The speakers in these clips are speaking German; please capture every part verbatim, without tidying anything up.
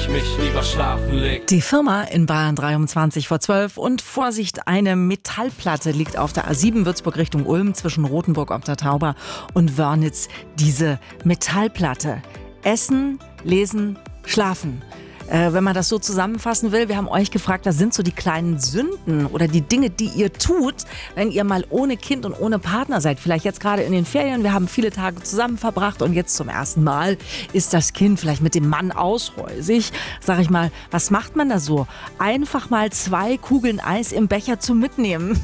ich mich lieber schlafen leg. Die Firma in Bayern dreiundzwanzig vor zwölf und Vorsicht, eine Metallplatte liegt auf der A sieben Würzburg Richtung Ulm zwischen Rothenburg ob der Tauber und Wörnitz. Diese Metallplatte. Essen, lesen, schlafen. Äh, wenn man das so zusammenfassen will, wir haben euch gefragt, was sind so die kleinen Sünden oder die Dinge, die ihr tut, wenn ihr mal ohne Kind und ohne Partner seid. Vielleicht jetzt gerade in den Ferien, wir haben viele Tage zusammen verbracht und jetzt zum ersten Mal ist das Kind vielleicht mit dem Mann aushäusig. Sag ich mal, was macht man da so? Einfach mal zwei Kugeln Eis im Becher zum Mitnehmen.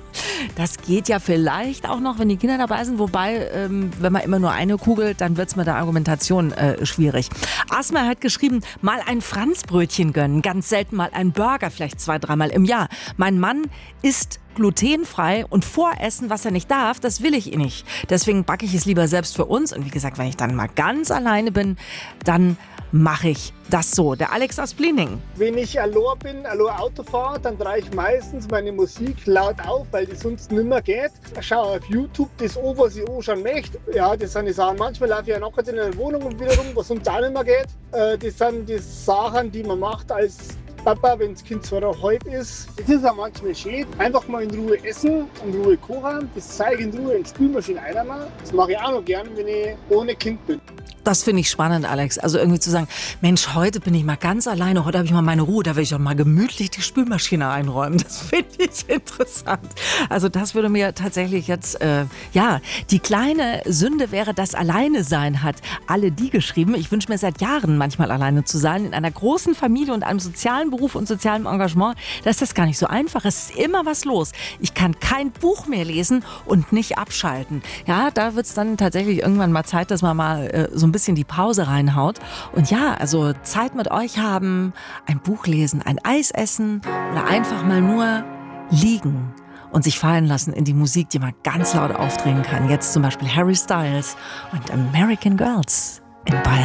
Das geht ja vielleicht auch noch, wenn die Kinder dabei sind. Wobei, ähm, wenn man immer nur eine Kugel, dann wird es mit der Argumentation äh, schwierig. Asma hat geschrieben, mal ein Franzbrötchen gönnen, ganz selten mal ein Burger, vielleicht zwei, dreimal im Jahr. Mein Mann isst glutenfrei und voressen, was er nicht darf, das will ich eh nicht. Deswegen backe ich es lieber selbst für uns. Und wie gesagt, wenn ich dann mal ganz alleine bin, dann mache ich das so. Der Alex aus Bliening. Wenn ich allein bin, allein Auto fahre, dann drehe ich meistens meine Musik laut auf, weil das sonst nicht mehr geht. Ich schaue auf YouTube das an, was ich auch schon möchte. Ja, das sind die Sachen. Manchmal laufe ich ja nachher in der Wohnung und wieder rum, was sonst auch nicht mehr geht. Das sind die Sachen, die man macht als Papa, wenn das Kind zweieinhalb ist. Es ist auch manchmal schön, einfach mal in Ruhe essen, in Ruhe kochen, das zeige ich in Ruhe in die Spülmaschine einmal. Das mache ich auch noch gerne, wenn ich ohne Kind bin. Das finde ich spannend, Alex. Also irgendwie zu sagen, Mensch, heute bin ich mal ganz alleine, heute habe ich mal meine Ruhe, da will ich doch mal gemütlich die Spülmaschine einräumen. Das finde ich interessant. Also das würde mir tatsächlich jetzt, äh, ja, die kleine Sünde wäre das Alleine-Sein, hat alle die geschrieben. Ich wünsche mir seit Jahren manchmal alleine zu sein, in einer großen Familie und einem sozialen Beruf und sozialem Engagement. Da ist das gar nicht so einfach. Es ist immer was los. Ich kann kein Buch mehr lesen und nicht abschalten. Ja, da wird es dann tatsächlich irgendwann mal Zeit, dass man mal äh, so ein bisschen die Pause reinhaut. Und ja, also Zeit mit euch haben, ein Buch lesen, ein Eis essen oder einfach mal nur liegen und sich fallen lassen in die Musik, die man ganz laut aufdrehen kann. Jetzt zum Beispiel Harry Styles und American Girls in Bayern.